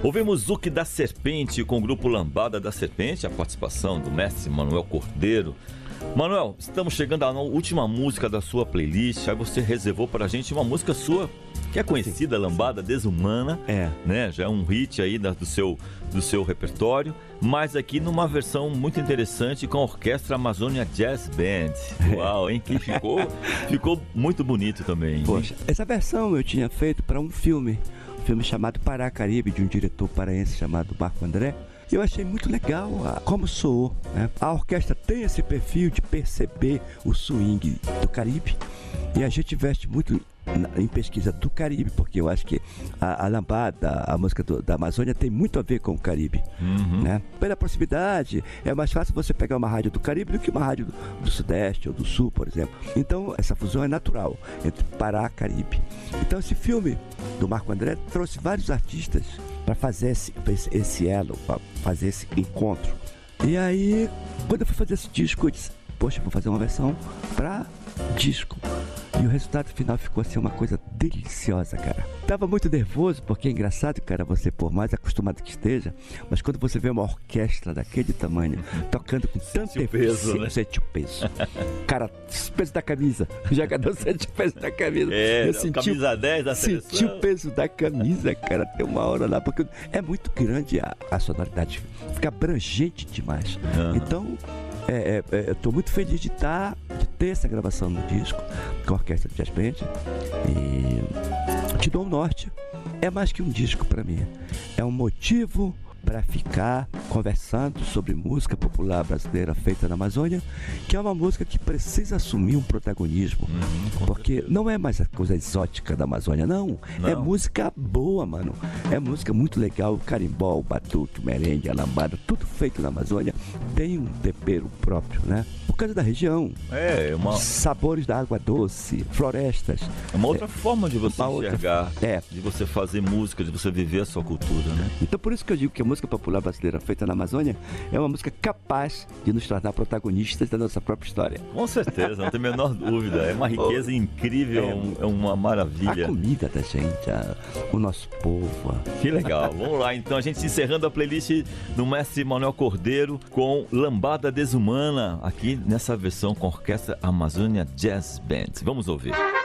Ouvimos Zuki da Serpente com o grupo Lambada da Serpente, a participação do mestre Manuel Cordeiro. Manuel, estamos chegando à última música da sua playlist. Aí você reservou para a gente uma música sua que é conhecida, Lambada Desumana. Né? Já é um hit aí do seu repertório, mas aqui numa versão muito interessante com a Orquestra Amazônia Jazz Band. Uau, hein? Que ficou muito bonito também. Poxa, essa versão eu tinha feito para um filme chamado Pará Caribe, de um diretor paraense chamado Marco André. Eu achei muito legal como soou, né? A orquestra tem esse perfil de perceber o swing do Caribe, e a gente investe muito em pesquisa do Caribe, porque eu acho que a lambada, a música da Amazônia tem muito a ver com o Caribe, né? Pela proximidade, é mais fácil você pegar uma rádio do Caribe do que uma rádio do Sudeste ou do Sul, por exemplo. Então, essa fusão é natural entre Pará e Caribe. Então, esse filme do Marco André trouxe vários artistas para fazer esse elo, para fazer esse encontro. E aí, quando eu fui fazer esse disco, eu disse, poxa, vou fazer uma versão para disco. E o resultado final ficou assim uma coisa deliciosa, cara. Tava muito nervoso, porque é engraçado, cara, você por mais acostumado que esteja, mas quando você vê uma orquestra daquele tamanho, tocando com tanto peso, né? Sente o peso. Cara, o peso da camisa. O jogador sente o peso da camisa. Camisa 10 da seleção. Senti o peso da camisa, cara. Tem uma hora lá, porque é muito grande a sonoridade. Fica abrangente demais. Então, eu tô muito feliz de ter essa gravação no disco com a Orquestra Jazz Band, e Te Dou um Norte é mais que um disco para mim, é um motivo para ficar conversando sobre música popular brasileira feita na Amazônia, que é uma música que precisa assumir um protagonismo, porque não é mais a coisa exótica da Amazônia, não. É música boa, mano. É música muito legal, o carimbó, o batuque, o merengue, a lambada, tudo feito na Amazônia tem um tempero próprio, né? Por causa da região. Sabores da água doce, florestas. É uma outra forma de você enxergar, de você fazer música, de você viver a sua cultura, né? Então por isso que eu digo que a música popular brasileira feita na Amazônia é uma música capaz de nos tornar protagonistas da nossa própria história. Com certeza, não tem a menor dúvida. É uma riqueza incrível, é uma maravilha. A comida da gente, o nosso povo. Que legal. Vamos lá, então, a gente encerrando a playlist do mestre Manuel Cordeiro com Lambada Desumana, aqui nessa versão com a Orquestra Amazônia Jazz Band. Vamos ouvir.